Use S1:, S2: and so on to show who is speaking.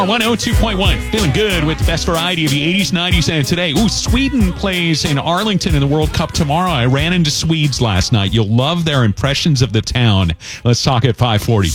S1: 102.1. Feeling good with the best variety of the 80s, 90s, and today. Ooh, Sweden plays in Arlington in the World Cup tomorrow. I ran into Swedes last night. You'll love their impressions of the town. Let's talk at 540.